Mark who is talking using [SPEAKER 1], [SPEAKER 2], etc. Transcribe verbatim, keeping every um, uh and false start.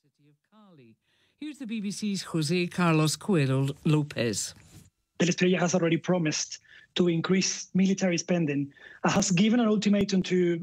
[SPEAKER 1] city of Cali. Here's the B B C's Jose Carlos Coelho Lopez.
[SPEAKER 2] Del Espriella has already promised to increase military spending, uh, has given an ultimatum to